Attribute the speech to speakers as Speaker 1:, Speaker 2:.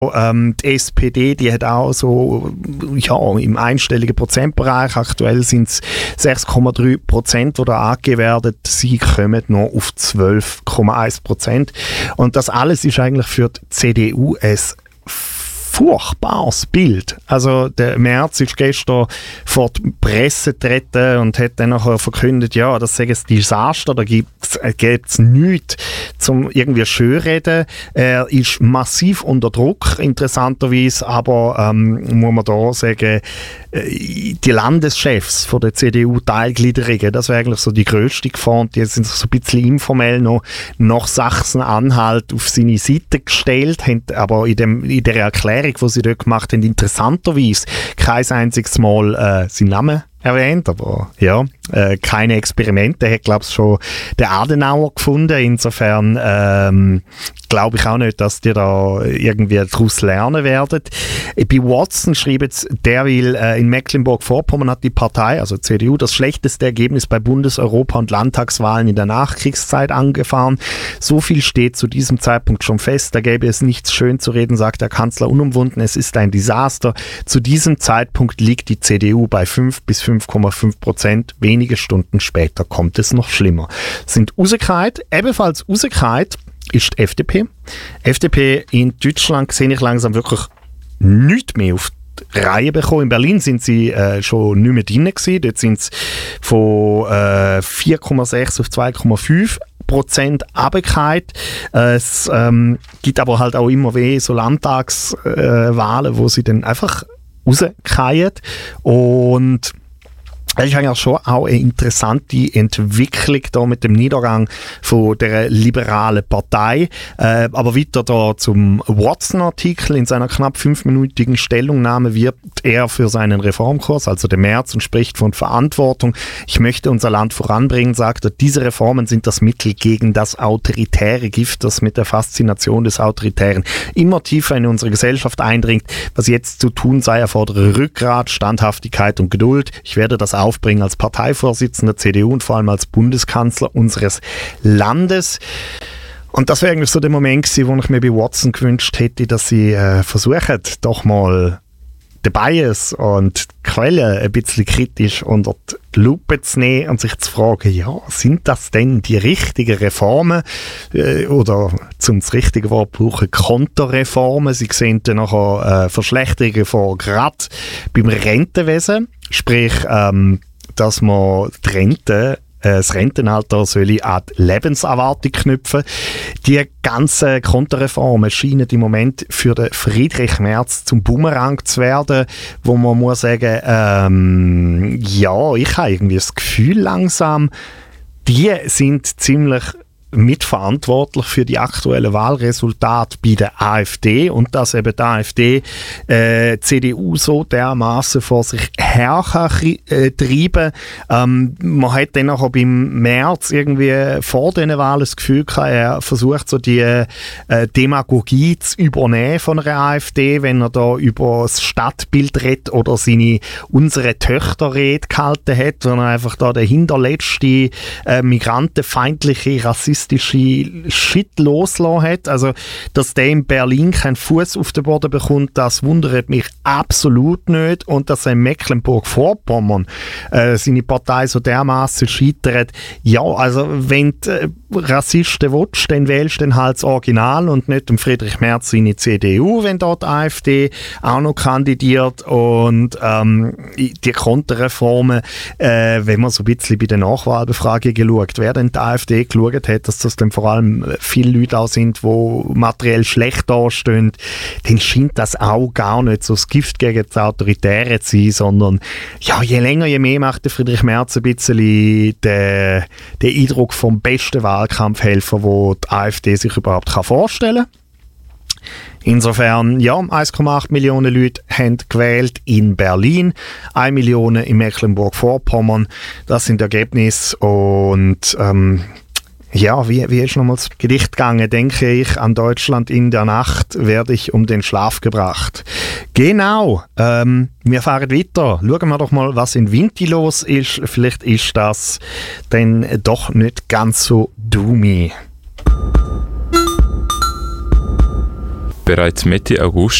Speaker 1: Die SPD, die hat auch so im einstelligen Prozentbereich, aktuell sind es 6,3%, die da angegeben werden, sie kommen noch auf 12,1%. Und das alles ist eigentlich für die CDU ein furchtbares Bild. Also der Merz ist gestern vor die Presse getreten und hat dann nachher verkündet, ja, das sei ein Desaster, da gibt es nichts zum irgendwie schönreden. Er ist massiv unter Druck, interessanterweise, aber muss man da sagen, die Landeschefs von der CDU-Teilgliederungen, das wäre eigentlich so die grösste Gefahr, und die sind so ein bisschen informell noch nach Sachsen-Anhalt auf seine Seite gestellt, haben aber in der Erklärung, die sie dort gemacht haben, interessanterweise kein einziges Mal seinen Namen erwähnt, aber ja, keine Experimente hat, glaube ich, schon der Adenauer gefunden. Insofern glaube ich auch nicht, dass die da irgendwie daraus lernen werden. Bei Watson schreibt es, der will in Mecklenburg-Vorpommern hat die Partei, also CDU, das schlechteste Ergebnis bei Bundes-, Europa- und Landtagswahlen in der Nachkriegszeit angefahren. So viel steht zu diesem Zeitpunkt schon fest. Da gäbe es nichts schön zu reden, sagt der Kanzler unumwunden. Es ist ein Desaster. Zu diesem Zeitpunkt liegt die CDU bei 5 bis 5,5%. Wenige Stunden später kommt es noch schlimmer. Sind rausgefallen, ebenfalls rausgefallen ist die FDP. FDP in Deutschland sehe ich langsam wirklich nichts mehr auf die Reihe bekommen. In Berlin sind sie schon nicht mehr drin gewesen. Dort sind sie von 4,6 auf 2,5% runtergefallen. Es gibt aber halt auch immer so Landtagswahlen, wo sie dann einfach rausfallen. Und das ist eigentlich schon auch eine interessante Entwicklung da mit dem Niedergang von der liberalen Partei. Aber weiter da zum Watson-Artikel. In seiner knapp 5-minütigen Stellungnahme wirbt er für seinen Reformkurs, also der Merz, und spricht von Verantwortung. Ich möchte unser Land voranbringen, sagt er. Diese Reformen sind das Mittel gegen das autoritäre Gift, das mit der Faszination des Autoritären immer tiefer in unsere Gesellschaft eindringt. Was jetzt zu tun sei, erfordere Rückgrat, Standhaftigkeit und Geduld. Ich werde das aufbringen als Parteivorsitzender CDU und vor allem als Bundeskanzler unseres Landes. Und das wäre eigentlich so der Moment gewesen, wo ich mir bei Watson gewünscht hätte, dass sie versuchen, doch mal den Bias und die Quellen ein bisschen kritisch unter die Lupe zu nehmen und sich zu fragen, ja, sind das denn die richtigen Reformen oder zum das richtige Wort brauchen, Kontoreformen? Sie sehen dann nachher Verschlechterungen von gerade beim Rentenwesen, sprich, dass man die Rente, das Rentenalter soll an die Lebenserwartung knüpfen. Die ganzen Kontoreformen scheinen im Moment für den Friedrich Merz zum Bumerang zu werden, wo man muss sagen, ja, ich habe irgendwie das Gefühl langsam, die sind ziemlich mitverantwortlich für die aktuellen Wahlresultate bei der AfD und dass eben die AfD CDU so dermaßen vor sich her treiben. Man hat dann nachher beim März irgendwie vor diesen Wahlen das Gefühl gehabt, er versucht so die Demagogie zu übernehmen von einer AfD, wenn er da über das Stadtbild redet oder unsere Töchterrede gehalten hat, sondern einfach da der hinterletzte migrantenfeindliche, rassistische Shit losgelassen hat. Also, dass der in Berlin keinen Fuß auf den Boden bekommt, das wundert mich absolut nicht. Und dass er in Mecklenburg-Vorpommern seine Partei so dermaßen scheitert. Ja, also wenn du Rassisten willst, dann wählst du dann halt das Original und nicht den Friedrich Merz seine CDU, wenn dort die AfD auch noch kandidiert. Und die Konterreformen, wenn man so ein bisschen bei den Nachwahlbefragungen schaut, wer denn die AfD geschaut hat, dass das dann vor allem viele Leute auch sind, die materiell schlecht dastehen, dann scheint das auch gar nicht so das Gift gegen das Autoritäre zu sein, sondern ja, je länger, je mehr macht der Friedrich Merz ein bisschen den Eindruck vom besten Wahlkampfhelfer, den die AfD sich überhaupt vorstellen kann. Insofern, ja, 1,8 Millionen Leute haben gewählt in Berlin, 1 Million in Mecklenburg-Vorpommern. Das sind Ergebnisse und ja, wie ist nochmal das Gedicht gegangen? Denke ich an Deutschland in der Nacht, werde ich um den Schlaf gebracht. Genau, wir fahren weiter. Schauen wir doch mal, was in Winti los ist. Vielleicht ist das dann doch nicht ganz so doomy.
Speaker 2: bereits Mitte August